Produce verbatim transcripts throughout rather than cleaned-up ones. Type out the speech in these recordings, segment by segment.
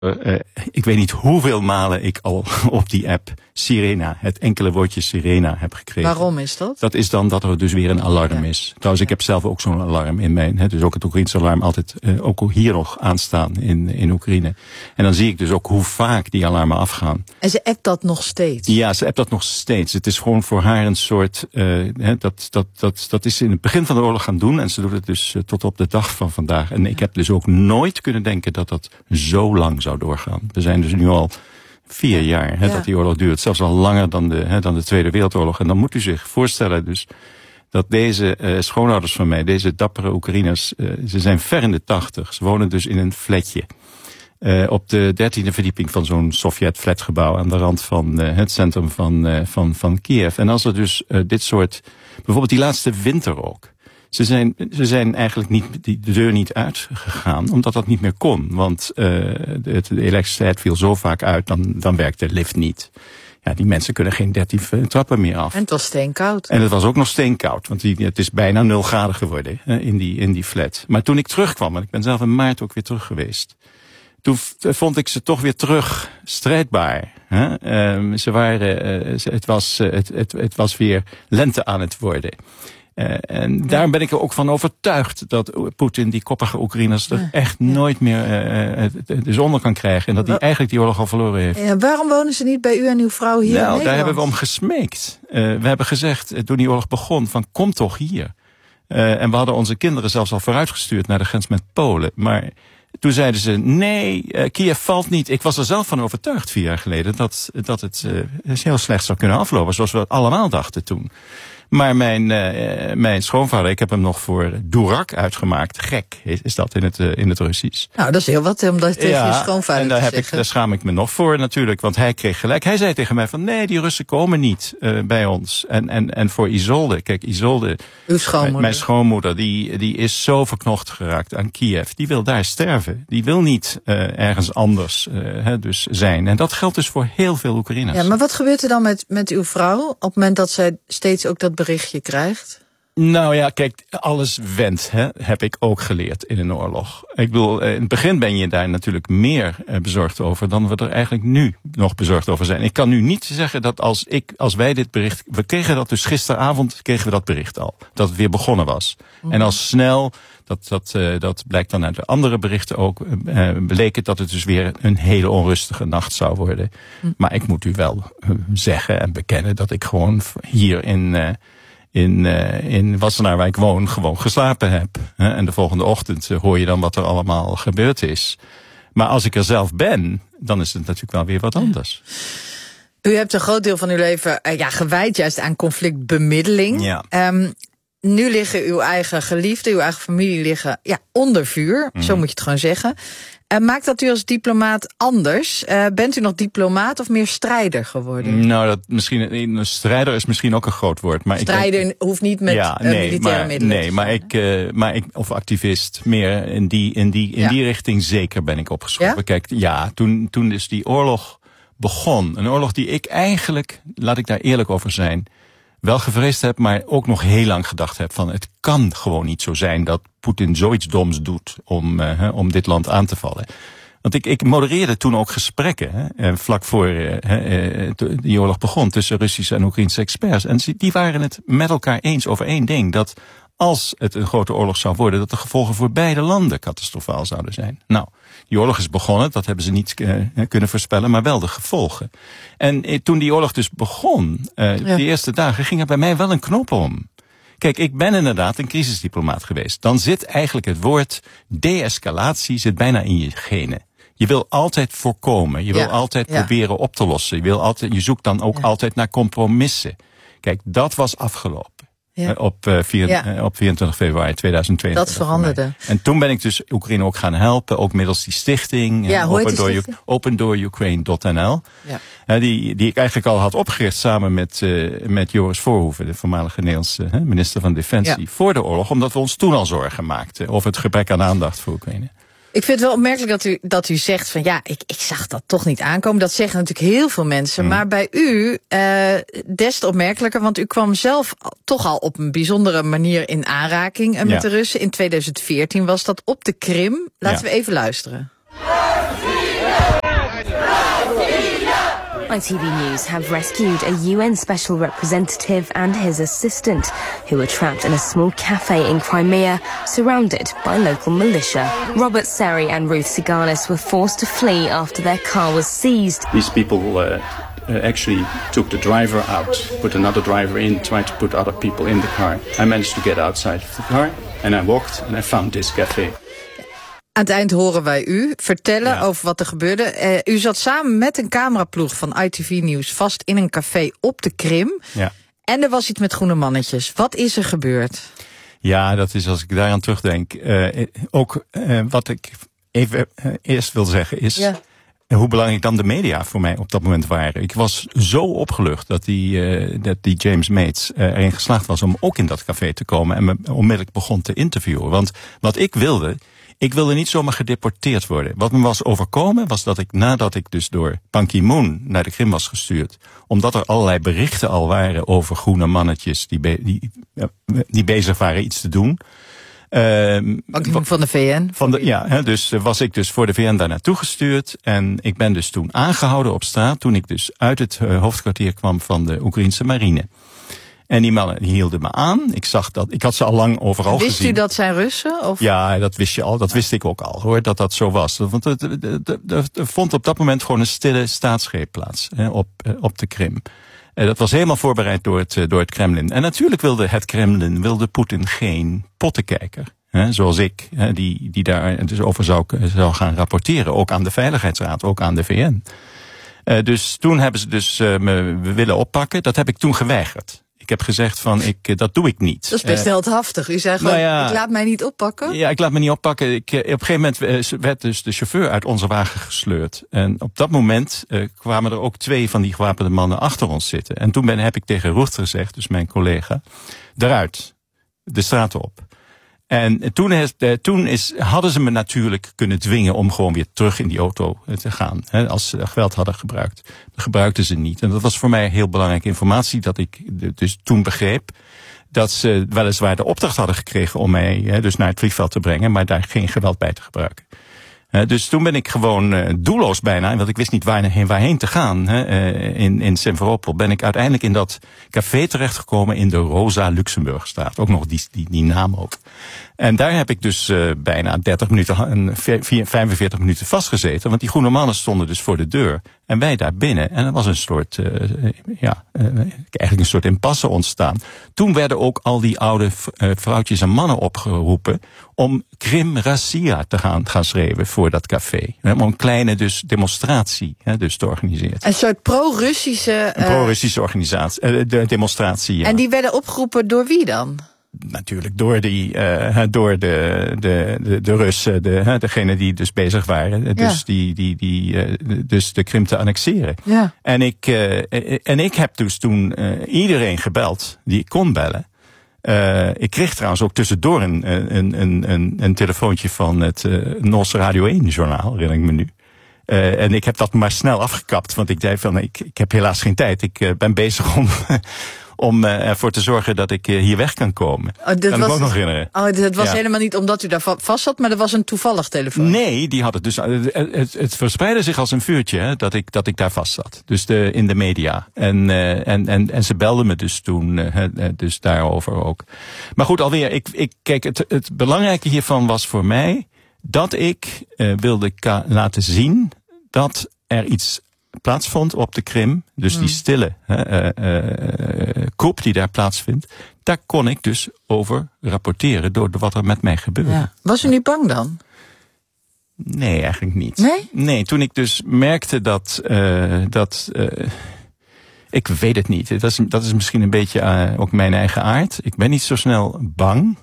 Uh, ik weet niet hoeveel malen ik al op die app Sirena, het enkele woordje Sirena heb gekregen. Waarom is dat? Dat is dan dat er dus weer een alarm ja. is. Trouwens, ik heb zelf ook zo'n alarm in mijn, hè, dus ook het Oekraïense alarm altijd uh, ook hier nog aanstaan in, in Oekraïne. En dan zie ik dus ook hoe vaak die alarmen afgaan. En ze appt dat nog steeds? Ja, ze appt dat nog steeds. Het is gewoon voor haar een soort, uh, hè, dat, dat, dat, dat is in het begin van de oorlog gaan doen. En ze doet het dus uh, tot op de dag van vandaag. En ik heb dus ook nooit kunnen denken dat dat zo lang zou doorgaan. We zijn dus nu al vier jaar hè, ja. dat die oorlog duurt. Zelfs al langer dan de, hè, dan de Tweede Wereldoorlog. En dan moet u zich voorstellen dus dat deze uh, schoonouders van mij, deze dappere Oekraïners, uh, ze zijn ver in de tachtig. Ze wonen dus in een flatje. Uh, op de dertiende verdieping van zo'n Sovjet-flatgebouw aan de rand van uh, het centrum van, uh, van, van Kiev. En als er dus uh, dit soort, bijvoorbeeld die laatste winter ook. Ze zijn, ze zijn eigenlijk niet, die, de deur niet uitgegaan, omdat dat niet meer kon. Want uh, de, de elektriciteit viel zo vaak uit, dan, dan werkt de lift niet. Ja, die mensen kunnen geen dertien trappen meer af. En het was steenkoud. En het was ook nog steenkoud, want die, het is bijna nul graden geworden hè, in, die, in die flat. Maar toen ik terugkwam, en ik ben zelf in maart ook weer terug geweest, toen vond ik ze toch weer terug strijdbaar. Hè? Um, ze waren, uh, het, was, uh, het, het, het was weer lente aan het worden. Uh, en daarom ben ik er ook van overtuigd dat Poetin die koppige Oekraïners er echt nooit meer uh, de zon onder kan krijgen. En dat hij eigenlijk die oorlog al verloren heeft. Ja, waarom wonen ze niet bij u en uw vrouw hier nou, in Nederland? Daar hebben we om gesmeekt. Uh, we hebben gezegd, uh, toen die oorlog begon, van kom toch hier. Uh, en we hadden onze kinderen zelfs al vooruitgestuurd naar de grens met Polen. Maar toen zeiden ze, nee, uh, Kiev valt niet. Ik was er zelf van overtuigd vier jaar geleden dat, dat het uh, heel slecht zou kunnen aflopen. Zoals we allemaal dachten toen. Maar mijn, uh, mijn schoonvader, ik heb hem nog voor Durak uitgemaakt. Gek is, is dat in het, uh, in het Russisch. Nou, dat is heel wat om dat tegen ja, je schoonvader en daar te heb zeggen. Ik, daar schaam ik me nog voor natuurlijk, want hij kreeg gelijk. Hij zei tegen mij van nee, die Russen komen niet uh, bij ons. En, en, en voor Isolde, kijk Isolde, uw schoonmoeder. Mijn, mijn schoonmoeder, die, die is zo verknocht geraakt aan Kiev. Die wil daar sterven. Die wil niet uh, ergens anders uh, hè, dus zijn. En dat geldt dus voor heel veel Oekraïners. Ja, maar wat gebeurt er dan met, met uw vrouw op het moment dat zij steeds ook dat berichtje krijgt? Nou ja, kijk, alles wendt, hè, heb ik ook geleerd in een oorlog. Ik bedoel, in het begin ben je daar natuurlijk meer bezorgd over dan we er eigenlijk nu nog bezorgd over zijn. Ik kan nu niet zeggen dat als ik, als wij dit bericht, we kregen dat dus gisteravond, kregen we dat bericht al, dat het weer begonnen was. Mm. En al snel, dat, dat, uh, dat blijkt dan uit de andere berichten ook, uh, bleek het dat het dus weer een hele onrustige nacht zou worden. Mm. Maar ik moet u wel uh, zeggen en bekennen dat ik gewoon hier in Uh, in, uh, in Wassenaar, waar ik woon, gewoon geslapen heb. Hè? En de volgende ochtend uh, hoor je dan wat er allemaal gebeurd is. Maar als ik er zelf ben, dan is het natuurlijk wel weer wat anders. U hebt een groot deel van uw leven uh, ja, gewijd juist aan conflictbemiddeling. Ja. Um, nu liggen uw eigen geliefden, uw eigen familie liggen ja, onder vuur. Mm. Zo moet je het gewoon zeggen. Uh, maakt dat u als diplomaat anders? Uh, bent u nog diplomaat of meer strijder geworden? Nou, dat misschien, een strijder is misschien ook een groot woord. Maar strijder ik ben, hoeft niet met ja, uh, nee, militaire maar, middelen. Nee, maar ik, uh, maar ik, of activist, meer in die, in die, in ja. die richting zeker ben ik opgeschoven. Ja? Kijk, ja, toen, toen dus die oorlog begon, een oorlog die ik eigenlijk, laat ik daar eerlijk over zijn, wel gevreesd heb, maar ook nog heel lang gedacht heb van het kan gewoon niet zo zijn dat Poetin zoiets doms doet om, uh, om dit land aan te vallen. Want ik, ik modereerde toen ook gesprekken, hè, vlak voor uh, uh, die oorlog begon, tussen Russische en Oekraïnse experts. En die waren het met elkaar eens over één ding, dat als het een grote oorlog zou worden, dat de gevolgen voor beide landen catastrofaal zouden zijn. Nou, die oorlog is begonnen, dat hebben ze niet uh, kunnen voorspellen, maar wel de gevolgen. En uh, toen die oorlog dus begon, uh, ja. de eerste dagen, ging er bij mij wel een knop om. Kijk, ik ben inderdaad een crisisdiplomaat geweest. Dan zit eigenlijk het woord de-escalatie zit bijna in je genen. Je wil altijd voorkomen, je wil ja, altijd ja. proberen op te lossen. Je, wil altijd, je zoekt dan ook ja. altijd naar compromissen. Kijk, dat was afgelopen. Ja. Op, uh, vier, ja. uh, op vierentwintig februari tweeduizend tweeëntwintig. Dat veranderde. En toen ben ik dus Oekraïne ook gaan helpen, ook middels die stichting, ja, uh, Open, Door, Open Door Ukraine punt n l. Ja. Uh, die, die ik eigenlijk al had opgericht samen met, uh, met Joris Voorhoeven, de voormalige Nederlandse uh, minister van Defensie, ja. voor de oorlog, omdat we ons toen al zorgen maakten over het gebrek aan aandacht voor Oekraïne. Ik vind het wel opmerkelijk dat u, dat u zegt van ja, ik, ik zag dat toch niet aankomen. Dat zeggen natuurlijk heel veel mensen. Mm. Maar bij u uh, des te opmerkelijker, want u kwam zelf toch al op een bijzondere manier in aanraking met ja. de Russen. In tweeduizend veertien was dat op de Krim. Laten ja. we even luisteren. I T V News have rescued a U N special representative and his assistant, who were trapped in a small cafe in Crimea, surrounded by local militia. Robert Seri and Ruth Siganis were forced to flee after their car was seized. These people uh, uh, actually took the driver out, put another driver in, tried to put other people in the car. I managed to get outside of the car and I walked and I found this cafe. Aan het eind horen wij u vertellen ja. over wat er gebeurde. Uh, u zat samen met een cameraploeg van I T V Nieuws vast in een café op de Krim. Ja. En er was iets met groene mannetjes. Wat is er gebeurd? Ja, dat is als ik daaraan terugdenk. Uh, ook uh, wat ik even uh, eerst wil zeggen is... Ja. Hoe belangrijk dan de media voor mij op dat moment waren. Ik was zo opgelucht dat die, uh, dat die James Mates uh, erin geslaagd was om ook in dat café te komen en me onmiddellijk begon te interviewen. Want wat ik wilde, ik wilde niet zomaar gedeporteerd worden. Wat me was overkomen was dat ik nadat ik dus door Ban Ki-moon naar de Krim was gestuurd, omdat er allerlei berichten al waren over groene mannetjes die, be- die, uh, die bezig waren iets te doen. Uh, van de V N? Van de, ja, he, dus was ik dus voor de V N daar naartoe gestuurd. En ik ben dus toen aangehouden op straat toen ik dus uit het uh, hoofdkwartier kwam van de Oekraïense marine. En die mannen die hielden me aan. Ik zag dat, ik had ze al lang overal wist gezien. Wist u dat zijn Russen? Of? Ja, dat wist je al. Dat wist ik ook al, hoor, dat dat zo was. Want er vond op dat moment gewoon een stille staatsgreep plaats he, op, op de Krim. Uh, dat was helemaal voorbereid door het, uh, door het Kremlin. En natuurlijk wilde het Kremlin, wilde Poetin geen pottenkijker. Hè, zoals ik, hè, die, die daar dus over zou, zou gaan rapporteren. Ook aan de Veiligheidsraad, ook aan de V N. Uh, dus toen hebben ze dus uh, me willen oppakken. Dat heb ik toen geweigerd. Ik heb gezegd van, ik, dat doe ik niet. Dat is best uh, heldhaftig. U zei gewoon, nou ja, ik laat mij niet oppakken. Ja, ik laat me niet oppakken. Ik, op een gegeven moment werd dus de chauffeur uit onze wagen gesleurd. En op dat moment uh, kwamen er ook twee van die gewapende mannen achter ons zitten. En toen ben, heb ik tegen Ruth gezegd, dus mijn collega, eruit, de straat op. En toen, is, toen is, hadden ze me natuurlijk kunnen dwingen om gewoon weer terug in die auto te gaan. Hè, als ze geweld hadden gebruikt. Dat gebruikten ze niet. En dat was voor mij heel belangrijke informatie, dat ik dus toen begreep dat ze weliswaar de opdracht hadden gekregen om mij hè, dus naar het vliegveld te brengen, maar daar geen geweld bij te gebruiken. Uh, dus toen ben ik gewoon uh, doelloos bijna, want ik wist niet waarheen, waarheen te gaan. Hè. Uh, in, in Simferopol ben ik uiteindelijk in dat café terechtgekomen in de Rosa Luxemburgstraat. Ook nog die, die, die naam ook. En daar heb ik dus uh, bijna dertig minuten en vijfenveertig minuten vastgezeten. Want die groene mannen stonden dus voor de deur. En wij daar binnen. En er was een soort, uh, ja, uh, eigenlijk een soort impasse ontstaan. Toen werden ook al die oude uh, vrouwtjes en mannen opgeroepen om Krim Rassia te gaan, gaan schrijven voor dat café. Om een kleine dus demonstratie hè, dus te organiseren. Een soort pro-Russische... Uh... Een pro-Russische organisatie, uh, de demonstratie, ja. En die werden opgeroepen door wie dan? Natuurlijk door, die, uh, door de, de, de, de Russen, de, degene die dus bezig waren. Ja. Dus, die, die, die, uh, dus de Krim te annexeren. Ja. En, ik, uh, en ik heb dus toen uh, iedereen gebeld die ik kon bellen. Uh, ik kreeg trouwens ook tussendoor een, een, een, een, een telefoontje van het uh, Nos Radio één journaal, herinner ik me nu. Uh, en ik heb dat maar snel afgekapt, want ik zei van, ik, ik heb helaas geen tijd. Ik uh, ben bezig om... om uh, ervoor te zorgen dat ik uh, hier weg kan komen. Oh, dat kan was, ik ook nog herinneren. Oh, dat was ja. helemaal niet omdat u daar vast zat, maar dat was een toevallig telefoon. Nee, die had het. Dus uh, het, het verspreidde zich als een vuurtje hè, dat ik dat ik daar vast zat. Dus de, in de media. En, uh, en, en, en ze belden me dus toen uh, dus daarover ook. Maar goed, alweer, ik, ik, kijk, het, het belangrijke hiervan was voor mij dat ik uh, wilde ka- laten zien dat er iets plaatsvond op de Krim, dus die stille uh, uh, coup die daar plaatsvindt, daar kon ik dus over rapporteren door wat er met mij gebeurde. Ja. Was u niet bang dan? Nee, eigenlijk niet. Nee? Nee, toen ik dus merkte dat, uh, dat uh, ik weet het niet. Dat is, dat is misschien een beetje uh, ook mijn eigen aard. Ik ben niet zo snel bang.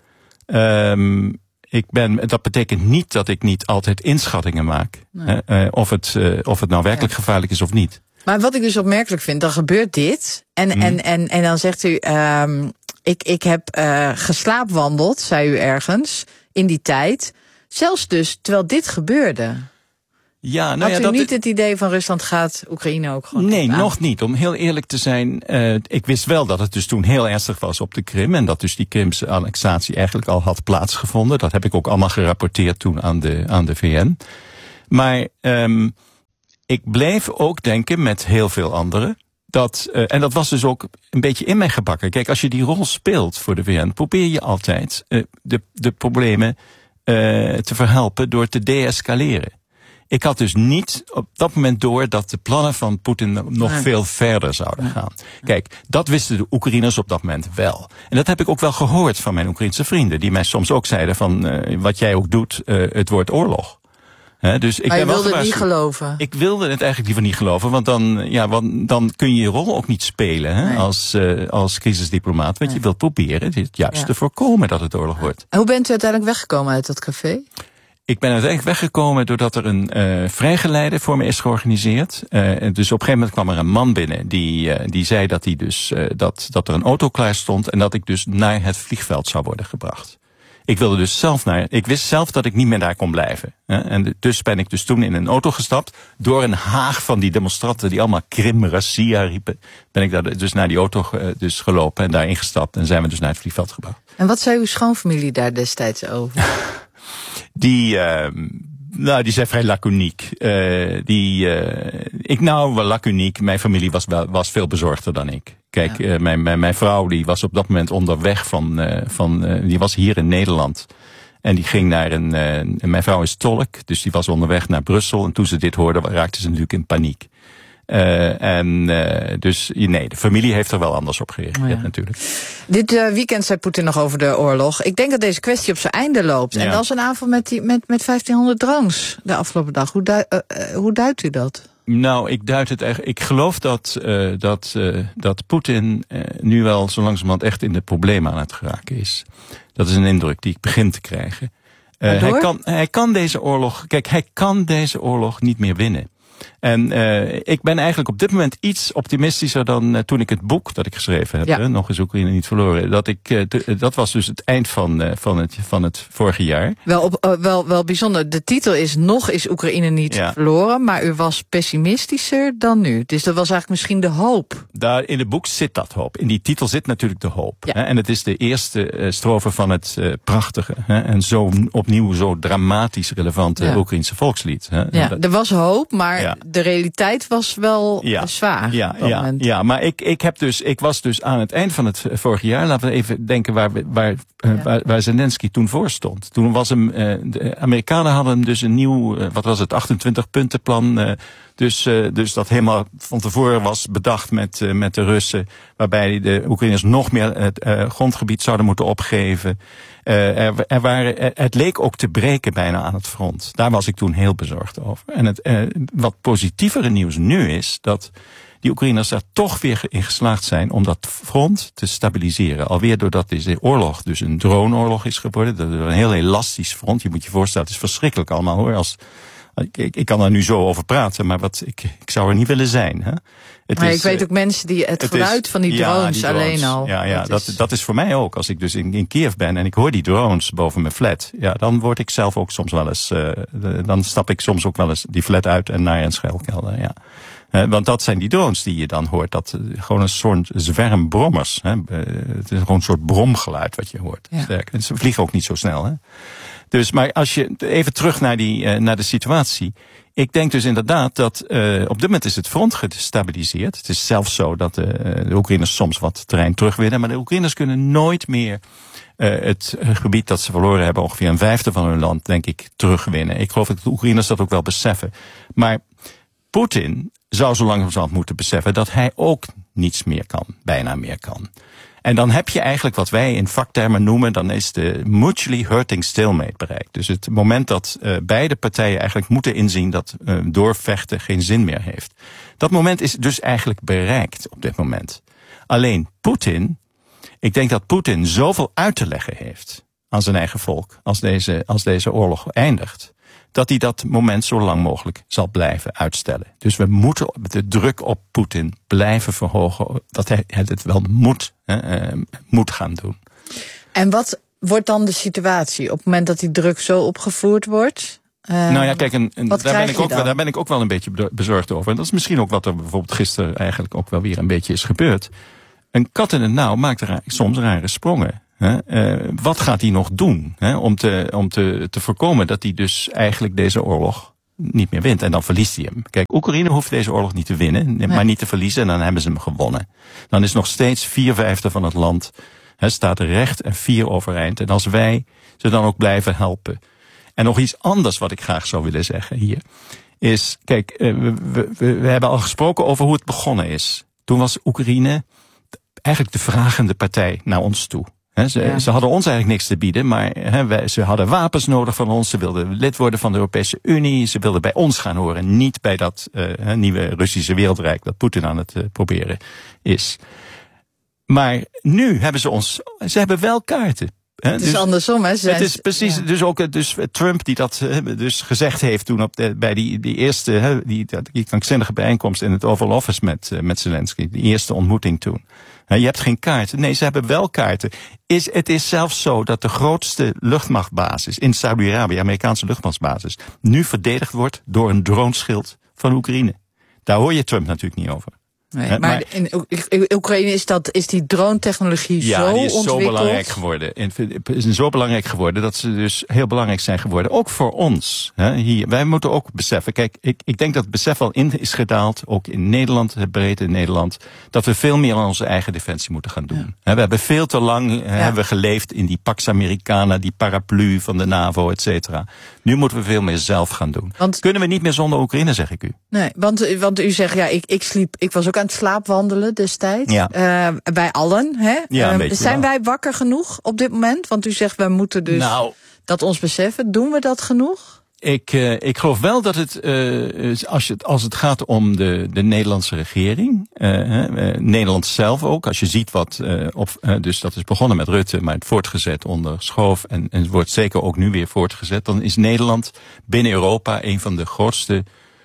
Um, Ik ben, dat betekent niet dat ik niet altijd inschattingen maak. Nee. Uh, of, het, uh, of het nou werkelijk ja. gevaarlijk is of niet. Maar wat ik dus opmerkelijk vind, dan gebeurt dit. En, mm. en, en, en dan zegt u, um, ik, ik heb uh, geslaapwandeld, zei u ergens, in die tijd. Zelfs dus, terwijl dit gebeurde. Ja, nou Had ja, u dat niet het idee van Rusland gaat Oekraïne ook gewoon... Nee, nog niet. Om heel eerlijk te zijn, uh, ik wist wel dat het dus toen heel ernstig was op de Krim. En dat dus die Krimse annexatie eigenlijk al had plaatsgevonden. Dat heb ik ook allemaal gerapporteerd toen aan de, aan de V N. Maar um, ik bleef ook denken met heel veel anderen. Dat, uh, en dat was dus ook een beetje in mij gebakken. Kijk, als je die rol speelt voor de V N, probeer je altijd uh, de, de problemen uh, te verhelpen door te deescaleren. Ik had dus niet op dat moment door dat de plannen van Poetin nog nee. veel verder zouden nee. gaan. Kijk, dat wisten de Oekraïners op dat moment wel. En dat heb ik ook wel gehoord van mijn Oekraïnse vrienden, die mij soms ook zeiden van uh, wat jij ook doet, uh, het wordt oorlog. He, dus ik maar je ben wilde wel het niet geloven? Ik wilde het eigenlijk liever niet geloven, want dan, ja, want dan kun je je rol ook niet spelen hè, nee. als, uh, als crisisdiplomaat. Want nee. je wilt proberen het juist ja. te voorkomen dat het oorlog wordt. En hoe bent u uiteindelijk weggekomen uit dat café? Ik ben uiteindelijk weggekomen doordat er een uh, vrijgeleide voor me is georganiseerd. Uh, dus op een gegeven moment kwam er een man binnen die, uh, die zei dat, hij dus, uh, dat, dat er een auto klaar stond en dat ik dus naar het vliegveld zou worden gebracht. Ik wilde dus zelf naar, ik wist zelf dat ik niet meer daar kon blijven. Hè? En dus ben ik dus toen in een auto gestapt, door een haag van die demonstranten die allemaal Krim, Rassia riepen. Ben ik daar dus naar die auto uh, dus gelopen en daar ingestapt en zijn we dus naar het vliegveld gebracht. En wat zei uw schoonfamilie daar destijds over? Die, uh, nou, die zei vrij laconiek. Uh, die, uh, ik nou wel laconiek. Mijn familie was, wel, was veel bezorgder dan ik. Kijk, ja. uh, mijn, mijn, mijn vrouw die was op dat moment onderweg van, uh, van uh, die was hier in Nederland. En die ging naar een, uh, mijn vrouw is tolk, dus die was onderweg naar Brussel. En toen ze dit hoorde, raakte ze natuurlijk in paniek. Uh, en uh, dus nee, de familie heeft er wel anders op gereageerd, oh ja. natuurlijk. Dit uh, weekend zei Poetin nog over de oorlog. Ik denk dat deze kwestie op zijn einde loopt. Ja. En dat is een aanval met, die, met, met vijftienhonderd drones de afgelopen dag. Hoe, du- uh, uh, hoe duidt u dat? Nou, ik duid het echt. Ik geloof dat, uh, dat, uh, dat Poetin uh, nu wel zo langzamerhand echt in de problemen aan het geraken is. Dat is een indruk die ik begin te krijgen. Uh, hij, kan, hij kan deze oorlog, kijk, hij kan deze oorlog niet meer winnen. En uh, ik ben eigenlijk op dit moment iets optimistischer dan uh, toen ik het boek dat ik geschreven heb, ja. hè, Nog is Oekraïne niet verloren. Dat, ik, uh, de, dat was dus het eind van, uh, van, het, van het vorige jaar. Wel, op, uh, wel, wel bijzonder. De titel is Nog is Oekraïne niet ja. verloren, maar u was pessimistischer dan nu. Dus dat was eigenlijk misschien de hoop. Daar in het boek zit dat hoop. In die titel zit natuurlijk de hoop. Ja. Hè, en het is de eerste uh, strofe van het uh, prachtige hè, en zo opnieuw zo dramatisch relevante ja. Oekraïnse volkslied. Hè. Ja, er was hoop, maar ja. de realiteit was wel ja, zwaar. Ja, ja, ja, maar ik, ik, heb dus, ik was dus aan het eind van het vorige jaar, laten we even denken waar, waar, ja. uh, waar, waar Zelensky toen voor stond. Toen was hem, uh, de Amerikanen hadden hem dus een nieuw, uh, wat was het, achtentwintig puntenplan. Uh, dus, uh, dus dat helemaal van tevoren was bedacht met, uh, met de Russen, waarbij de Oekraïners nog meer het uh, grondgebied zouden moeten opgeven. Uh, er, er waren, er, het leek ook te breken bijna aan het front. Daar was ik toen heel bezorgd over. En het uh, wat positievere nieuws nu is dat die Oekraïners er toch weer in geslaagd zijn om dat front te stabiliseren. Alweer doordat deze oorlog dus een droneoorlog is geworden. Dat is een heel elastisch front. Je moet je voorstellen, het is verschrikkelijk allemaal hoor. Als, ik, ik, ik kan er nu zo over praten, maar wat, ik, ik zou er niet willen zijn. Hè? Het maar is, ik weet ook mensen die het, het geluid is, van die drones, ja, die drones alleen al. Ja, ja dat, is... dat is voor mij ook. Als ik dus in, in Kiev ben en ik hoor die drones boven mijn flat, ja, dan word ik zelf ook soms wel eens, uh, dan stap ik soms ook wel eens die flat uit en naar een schuilkelder. Ja. Uh, want dat zijn die drones die je dan hoort. Dat uh, gewoon een soort zwerm brommers. Hè. Uh, het is gewoon een soort bromgeluid wat je hoort. Ja. Sterk. En ze vliegen ook niet zo snel. Hè. Dus, maar als je even terug naar die, uh, naar de situatie. Ik denk dus inderdaad dat uh, op dit moment is het front gestabiliseerd. Het is zelfs zo dat uh, de Oekraïners soms wat terrein terugwinnen. Maar de Oekraïners kunnen nooit meer uh, het gebied dat ze verloren hebben, ongeveer een vijfde van hun land, denk ik, terugwinnen. Ik geloof dat de Oekraïners dat ook wel beseffen. Maar Poetin zou zo langzamerhand moeten beseffen dat hij ook niets meer kan, bijna meer kan. En dan heb je eigenlijk wat wij in vaktermen noemen, dan is de mutually hurting stalemate bereikt. Dus het moment dat uh, beide partijen eigenlijk moeten inzien dat uh, doorvechten geen zin meer heeft. Dat moment is dus eigenlijk bereikt op dit moment. Alleen Poetin, ik denk dat Poetin zoveel uit te leggen heeft aan zijn eigen volk als deze, als deze oorlog eindigt, dat hij dat moment zo lang mogelijk zal blijven uitstellen. Dus we moeten de druk op Poetin blijven verhogen, dat hij het wel moet, hè, uh, moet gaan doen. En wat wordt dan de situatie op het moment dat die druk zo opgevoerd wordt? Uh, nou ja, kijk, en, en daar, ben ik ook, daar ben ik ook wel een beetje bezorgd over. En dat is misschien ook wat er bijvoorbeeld gisteren eigenlijk ook wel weer een beetje is gebeurd. Een kat in het nauw maakt er soms rare sprongen. He, uh, wat gaat hij nog doen he, om, te, om te, te voorkomen dat hij dus eigenlijk deze oorlog niet meer wint. En dan verliest hij hem. Kijk, Oekraïne hoeft deze oorlog niet te winnen, nee. maar niet te verliezen. En dan hebben ze hem gewonnen. Dan is nog steeds vier vijfde van het land, he, staat er recht en vier overeind. En als wij ze dan ook blijven helpen. En nog iets anders wat ik graag zou willen zeggen hier. Is, kijk, we, we, we hebben al gesproken over hoe het begonnen is. Toen was Oekraïne eigenlijk de vragende partij naar ons toe. He, ze, ja. ze hadden ons eigenlijk niks te bieden, maar he, wij, ze hadden wapens nodig van ons. Ze wilden lid worden van de Europese Unie. Ze wilden bij ons gaan horen, niet bij dat uh, nieuwe Russische wereldrijk dat Poetin aan het uh, proberen is. Maar nu hebben ze ons, ze hebben wel kaarten. He, het is dus andersom, hè? Het is precies, ja. dus ook dus Trump die dat dus gezegd heeft toen op de, bij die, die eerste, die, die krankzinnige bijeenkomst in het Oval Office met, met Zelensky, die eerste ontmoeting toen. Je hebt geen kaarten. Nee, ze hebben wel kaarten. Is, het is zelfs zo dat de grootste luchtmachtbasis in Saudi-Arabië, Amerikaanse luchtmachtsbasis, nu verdedigd wordt door een droneschild van Oekraïne. Daar hoor je Trump natuurlijk niet over. Nee, maar, maar in Oekraïne is, dat, is die drone-technologie ja, zo die is ontwikkeld? zo belangrijk geworden. Het is zo belangrijk geworden dat ze dus heel belangrijk zijn geworden. Ook voor ons. Hè, hier. Wij moeten ook beseffen. Kijk, ik, ik denk dat het besef al in is gedaald, ook in Nederland, het breed in Nederland, dat we veel meer aan onze eigen defensie moeten gaan doen. Ja. We hebben veel te lang ja. hebben we geleefd in die Pax Americana, die paraplu van de NAVO, et cetera. Nu moeten we veel meer zelf gaan doen. Want, kunnen we niet meer zonder Oekraïne, zeg ik u. Nee, want, want u zegt, ja, ik, ik sliep, ik was ook aan het slaapwandelen destijds. Ja. Uh, bij allen, hè? Ja, uh, zijn wij wakker genoeg op dit moment? Want u zegt, wij moeten dus nou, dat ons beseffen. Doen we dat genoeg? Ik, uh, ik geloof wel dat het, uh, als, je, als het gaat om de, de Nederlandse regering, uh, uh, Nederland zelf ook, als je ziet wat, uh, op, uh, dus dat is begonnen met Rutte, maar het voortgezet onder Schoof en, en het wordt zeker ook nu weer voortgezet, dan is Nederland binnen Europa een van de grootste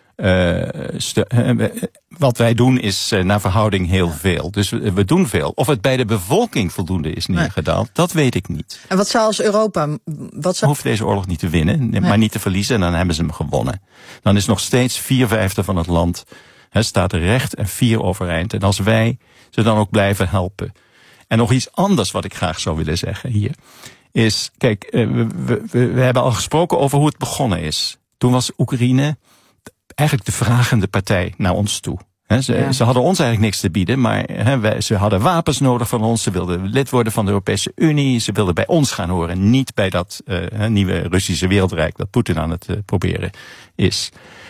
Uh, stu- uh, wat wij doen is uh, naar verhouding heel ja. veel. Dus we, we doen veel. Of het bij de bevolking voldoende is neergedaald, nee. dat weet ik niet. En wat zou als Europa... Wat zou... hoeft deze oorlog niet te winnen, nee. maar niet te verliezen. En dan hebben ze hem gewonnen. Dan is nog steeds vier vijfde van het land, he, staat er recht en vier overeind. En als wij ze dan ook blijven helpen. En nog iets anders wat ik graag zou willen zeggen hier. Is, kijk, uh, we, we, we hebben al gesproken over hoe het begonnen is. Toen was Oekraïne eigenlijk de vragende partij naar ons toe. He, ze, ja. ze hadden ons eigenlijk niks te bieden, maar he, wij, ze hadden wapens nodig van ons. Ze wilden lid worden van de Europese Unie. Ze wilden bij ons gaan horen, niet bij dat uh, nieuwe Russische wereldrijk dat Poetin aan het uh, proberen is.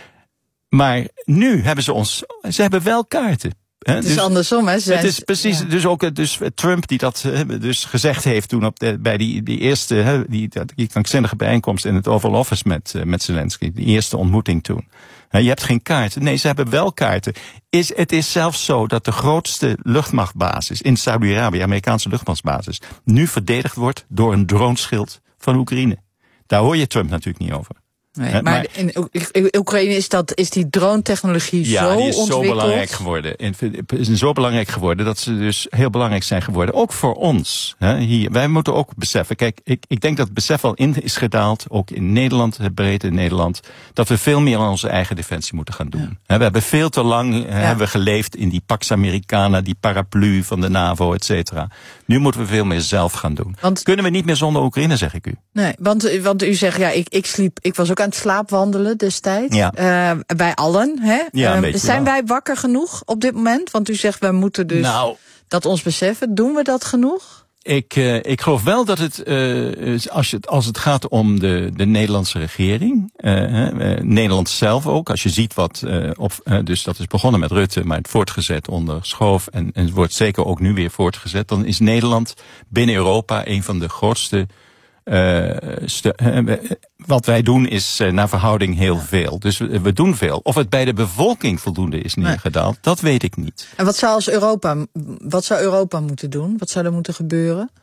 Maar nu hebben ze ons, ze hebben wel kaarten. He, het is dus andersom, hè? Het is precies, ja. dus ook dus Trump die dat dus gezegd heeft toen op de, bij die, die eerste, die, die krankzinnige bijeenkomst in het Oval Office met, met Zelensky, die eerste ontmoeting toen. Je hebt geen kaarten. Nee, ze hebben wel kaarten. Is, het is zelfs zo dat de grootste luchtmachtbasis in Saudi-Arabië, Amerikaanse luchtmachtsbasis, nu verdedigd wordt door een droneschild van Oekraïne. Daar hoor je Trump natuurlijk niet over. Nee, maar, maar in Oekraïne is, dat, is die drone-technologie ja, zo die is ontwikkeld? zo belangrijk geworden. Het is zo belangrijk geworden dat ze dus heel belangrijk zijn geworden. Ook voor ons. Hè, hier. Wij moeten ook beseffen. Kijk, ik, ik denk dat het besef al in is gedaald, ook in Nederland, het breed in Nederland, dat we veel meer aan onze eigen defensie moeten gaan doen. Ja. We hebben veel te lang ja. hebben we geleefd in die Pax Americana, die paraplu van de NAVO, et cetera. Nu moeten we veel meer zelf gaan doen. Want, kunnen we niet meer zonder Oekraïne, zeg ik u. Nee, want, want u zegt, ja, ik, ik sliep, ik was ook aan het slaapwandelen destijds. Ja. Uh, bij allen, hè? Ja, uh, zijn wij wakker genoeg op dit moment? Want u zegt, wij moeten dus nou, dat ons beseffen. Doen we dat genoeg? Ik, uh, ik geloof wel dat het, uh, als, je, als het gaat om de, de Nederlandse regering, uh, uh, Nederland zelf ook, als je ziet wat, uh, op, uh, dus dat is begonnen met Rutte, maar het voortgezet onder Schoof en, en het wordt zeker ook nu weer voortgezet, dan is Nederland binnen Europa een van de grootste Uh, stu- uh, wat wij doen is uh, naar verhouding heel ja. veel. Dus we, we doen veel. Of het bij de bevolking voldoende is neergedaald, nee. dat weet ik niet. En wat zou als Europa, wat zou Europa moeten doen? Wat zou er moeten gebeuren?